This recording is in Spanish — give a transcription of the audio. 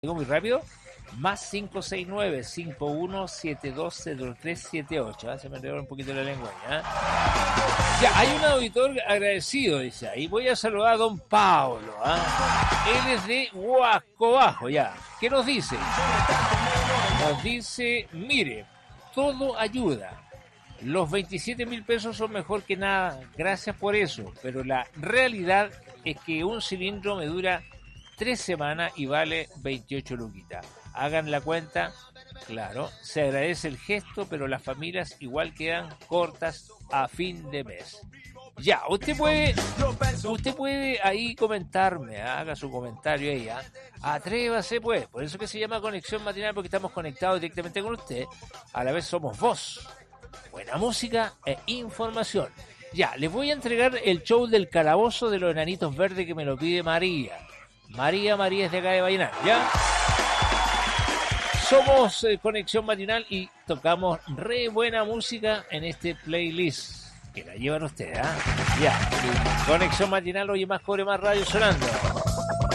Digo muy rápido, más 569-51720378. Se me enredó un poquito la lengua. Ya, hay un auditor agradecido, dice ahí. Voy a saludar a don Pablo. Él es de Huasco Bajo, ya. ¿Qué nos dice? Nos dice, mire, todo ayuda. Los 27.000 pesos son mejor que nada, gracias por eso. Pero la realidad es que un cilindro me dura 3 semanas y vale 28 luquitas. Hagan la cuenta, claro, se agradece el gesto, pero las familias igual quedan cortas a fin de mes. Ya, usted puede ahí comentarme, haga su comentario ahí, atrévase pues, por eso que se llama Conexión Matinal, porque estamos conectados directamente con usted, a la vez somos voz, buena música e información. Ya, les voy a entregar el show del calabozo de los enanitos verdes que me lo pide María es de acá de Vallenar, ¿ya? Somos Conexión Matinal y tocamos re buena música en este playlist que la llevan ustedes, Ya, Conexión Matinal, oye más cobre, más radio sonando.